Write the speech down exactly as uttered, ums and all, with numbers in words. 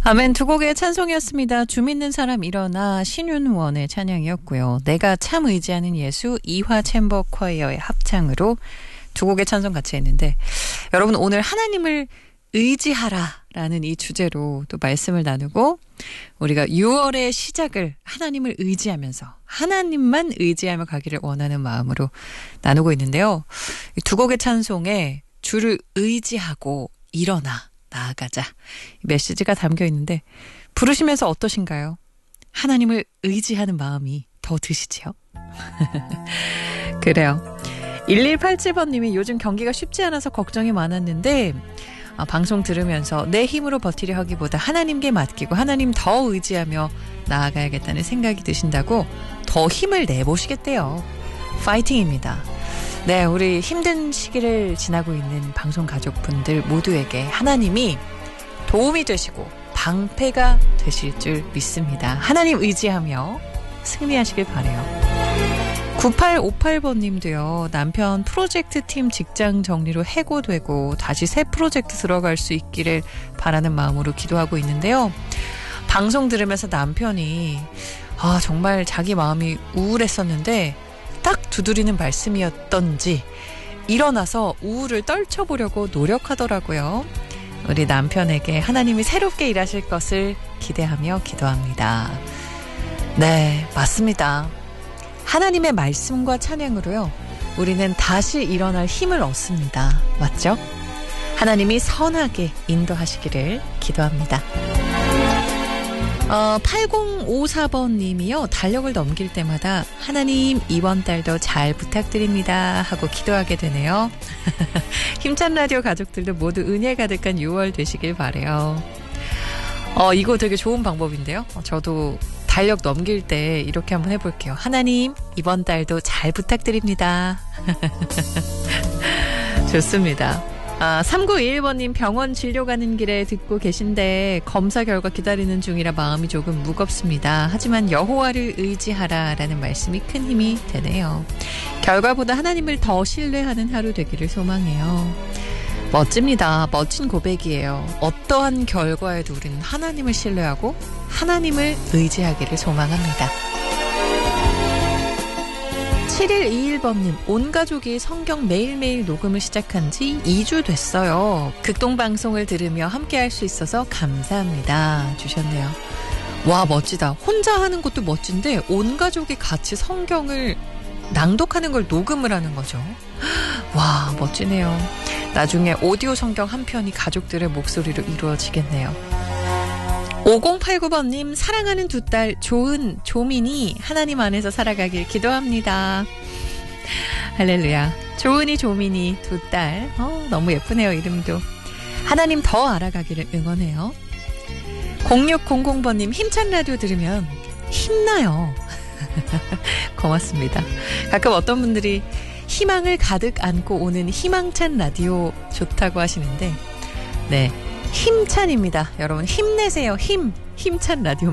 아멘. 두 곡의 찬송이었습니다. 주 믿는 사람 일어나 신윤원의 찬양이었고요. 내가 참 의지하는 예수 이화 챔버 콰이어의 합창으로 두 곡의 찬송 같이 했는데, 여러분 오늘 하나님을 의지하라라는 이 주제로 또 말씀을 나누고, 우리가 유월의 시작을 하나님을 의지하면서 하나님만 의지하며 가기를 원하는 마음으로 나누고 있는데요. 이 두 곡의 찬송에 주를 의지하고 일어나 나아가자 메시지가 담겨 있는데, 부르시면서 어떠신가요? 하나님을 의지하는 마음이 더 드시지요? 그래요. 일일팔칠 번님이 요즘 경기가 쉽지 않아서 걱정이 많았는데 아, 방송 들으면서 내 힘으로 버티려 하기보다 하나님께 맡기고 하나님 더 의지하며 나아가야겠다는 생각이 드신다고 더 힘을 내보시겠대요. 파이팅입니다. 네, 우리 힘든 시기를 지나고 있는 방송 가족분들 모두에게 하나님이 도움이 되시고 방패가 되실 줄 믿습니다. 하나님 의지하며 승리하시길 바라요. 구팔오팔 번님도요. 남편 프로젝트 팀 직장 정리로 해고되고 다시 새 프로젝트 들어갈 수 있기를 바라는 마음으로 기도하고 있는데요. 방송 들으면서 남편이 아, 정말 자기 마음이 우울했었는데 딱 두드리는 말씀이었던지 일어나서 우울을 떨쳐보려고 노력하더라고요. 우리 남편에게 하나님이 새롭게 일하실 것을 기대하며 기도합니다. 네, 맞습니다. 하나님의 말씀과 찬양으로요, 우리는 다시 일어날 힘을 얻습니다. 맞죠? 하나님이 선하게 인도하시기를 기도합니다. 어, 팔공오사 번님이요. 달력을 넘길 때마다 하나님 이번 달도 잘 부탁드립니다 하고 기도하게 되네요. 힘찬 라디오 가족들도 모두 은혜 가득한 유월 되시길 바라요. 어, 이거 되게 좋은 방법인데요. 어, 저도 달력 넘길 때 이렇게 한번 해볼게요. 하나님 이번 달도 잘 부탁드립니다. 좋습니다. 아, 삼구이일 번님 병원 진료 가는 길에 듣고 계신데 검사 결과 기다리는 중이라 마음이 조금 무겁습니다. 하지만 여호와를 의지하라라는 말씀이 큰 힘이 되네요. 결과보다 하나님을 더 신뢰하는 하루 되기를 소망해요. 멋집니다. 멋진 고백이에요. 어떠한 결과에도 우리는 하나님을 신뢰하고 하나님을 의지하기를 소망합니다. 칠일이일 번님, 온 가족이 성경 매일매일 녹음을 시작한 지 이 주 됐어요. 극동방송을 들으며 함께할 수 있어서 감사합니다 주셨네요. 와, 멋지다. 혼자 하는 것도 멋진데 온 가족이 같이 성경을 낭독하는 걸 녹음을 하는 거죠. 와, 멋지네요. 나중에 오디오 성경 한 편이 가족들의 목소리로 이루어지겠네요. 오공팔구 번님, 사랑하는 두 딸 좋은 조민이 하나님 안에서 살아가길 기도합니다. 할렐루야. 조은이 조민이 두 딸, 어, 너무 예쁘네요. 이름도. 하나님 더 알아가기를 응원해요. 공육공공 번님, 힘찬 라디오 들으면 힘나요. 고맙습니다. 가끔 어떤 분들이 희망을 가득 안고 오는 희망찬 라디오 좋다고 하시는데, 네, 힘찬입니다. 여러분 힘내세요. 힘, 힘찬 라디오.